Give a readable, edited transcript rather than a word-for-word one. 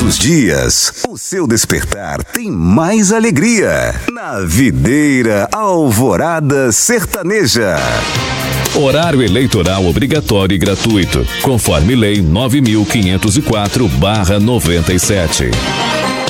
os dias, o seu despertar tem mais alegria. Na Videira Alvorada Sertaneja. Horário eleitoral obrigatório e gratuito, conforme Lei 9.504/97.